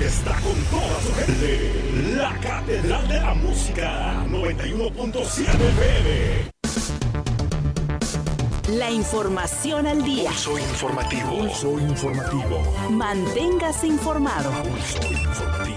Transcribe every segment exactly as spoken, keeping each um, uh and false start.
está con toda su gente. La Catedral de la Música, noventa y uno punto siete F M. La información al día. Pulso informativo. Pulso informativo. Manténgase informado. Pulso informativo.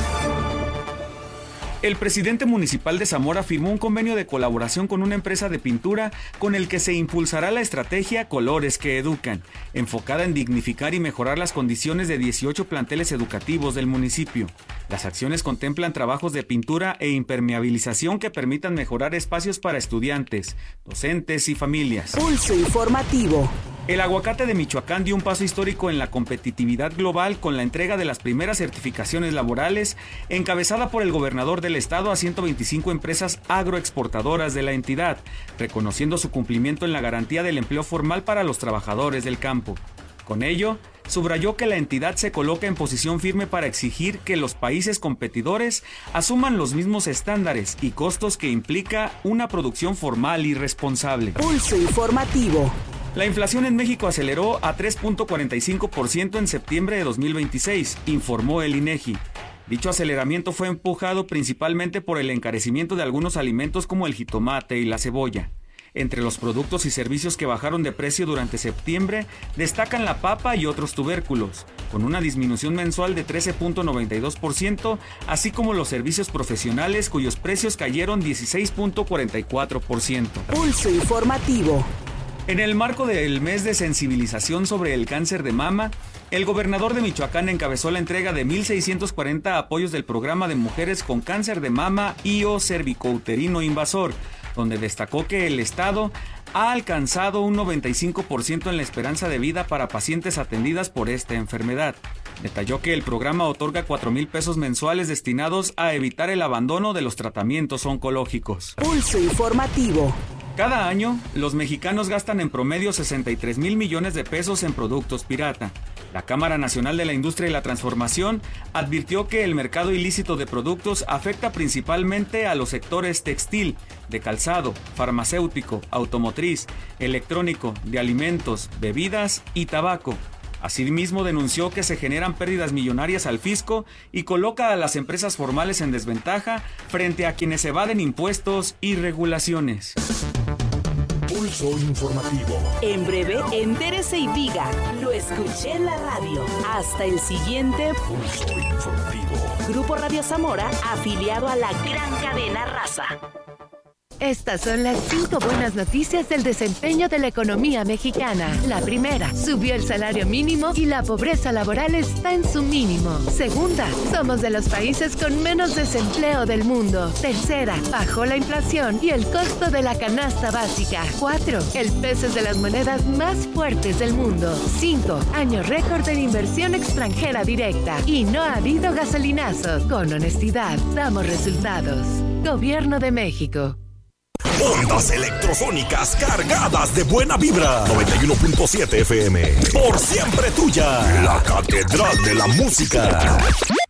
El presidente municipal de Zamora firmó un convenio de colaboración con una empresa de pintura con el que se impulsará la estrategia Colores que Educan, enfocada en dignificar y mejorar las condiciones de dieciocho planteles educativos del municipio. Las acciones contemplan trabajos de pintura e impermeabilización que permitan mejorar espacios para estudiantes, docentes y familias. Pulso informativo. El aguacate de Michoacán dio un paso histórico en la competitividad global con la entrega de las primeras certificaciones laborales, encabezada por el gobernador del estado a ciento veinticinco empresas agroexportadoras de la entidad, reconociendo su cumplimiento en la garantía del empleo formal para los trabajadores del campo. Con ello, subrayó que la entidad se coloca en posición firme para exigir que los países competidores asuman los mismos estándares y costos que implica una producción formal y responsable. Pulso informativo. La inflación en México aceleró a tres punto cuarenta y cinco por ciento en septiembre de dos mil veintiséis, informó el INEGI. Dicho aceleramiento fue empujado principalmente por el encarecimiento de algunos alimentos como el jitomate y la cebolla. Entre los productos y servicios que bajaron de precio durante septiembre, destacan la papa y otros tubérculos, con una disminución mensual de trece punto noventa y dos por ciento, así como los servicios profesionales cuyos precios cayeron dieciséis punto cuarenta y cuatro por ciento. Pulso informativo. En el marco del mes de sensibilización sobre el cáncer de mama, el gobernador de Michoacán encabezó la entrega de mil seiscientos cuarenta apoyos del programa de mujeres con cáncer de mama y o cervicouterino invasor, donde destacó que el estado ha alcanzado un noventa y cinco por ciento en la esperanza de vida para pacientes atendidas por esta enfermedad. Detalló que el programa otorga cuatro mil pesos mensuales destinados a evitar el abandono de los tratamientos oncológicos. Pulso informativo. Cada año, los mexicanos gastan en promedio sesenta y tres mil millones de pesos en productos pirata. La Cámara Nacional de la Industria y la Transformación advirtió que el mercado ilícito de productos afecta principalmente a los sectores textil, de calzado, farmacéutico, automotriz, electrónico, de alimentos, bebidas y tabaco. Asimismo, denunció que se generan pérdidas millonarias al fisco y coloca a las empresas formales en desventaja frente a quienes evaden impuestos y regulaciones. Pulso informativo. En breve, entérese y diga, lo escuché en la radio. Hasta el siguiente Pulso informativo. Grupo Radio Zamora, afiliado a la gran cadena Raza. Estas son las cinco buenas noticias del desempeño de la economía mexicana. La primera, subió el salario mínimo y la pobreza laboral está en su mínimo. Segunda, somos de los países con menos desempleo del mundo. Tercera, bajó la inflación y el costo de la canasta básica. Cuatro, el peso es de las monedas más fuertes del mundo. Cinco, año récord en inversión extranjera directa. Y no ha habido gasolinazos. Con honestidad, damos resultados. Gobierno de México. Ondas electrosónicas cargadas de buena vibra. noventa y uno punto siete F M. Por siempre tuya. La Catedral de la Música.